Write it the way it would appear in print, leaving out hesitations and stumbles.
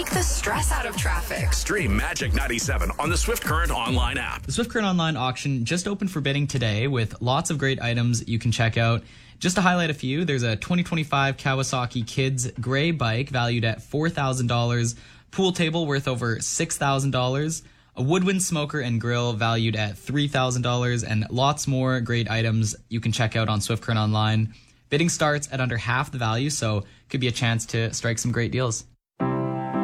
Take the stress out of traffic. Stream Magic 97 on the Swift Current online app. The Swift Current online auction just opened for bidding today with lots of great items you can check out. Just to highlight a few, there's a 2025 Kawasaki Kids gray bike valued at $4,000, pool table worth over $6,000, a woodwind smoker and grill valued at $3,000, and lots more great items you can check out on Swift Current online. Bidding starts at under half the value, so could be a chance to strike some great deals.